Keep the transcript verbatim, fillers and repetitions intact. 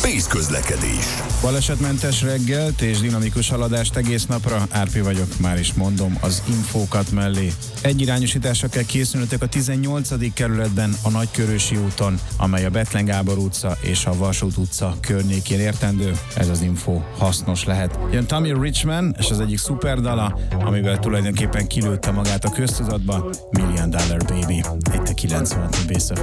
Space közlekedés. Balesetmentes reggelt és dinamikus haladást egész napra. Árpi vagyok, már is mondom az infókat mellé. Egyirányosításra kell készülnötök a tizennyolcadik kerületben a Nagykörösi úton, amely a Bethlen Gábor utca és a Vasút utca környékén értendő. Ez az info hasznos lehet. Jön Tommy Richman, és az egyik szuperdala, amivel tulajdonképpen kilőtte magát a köztudatba, Million Dollar Baby. Itt a kilencvenhat Base of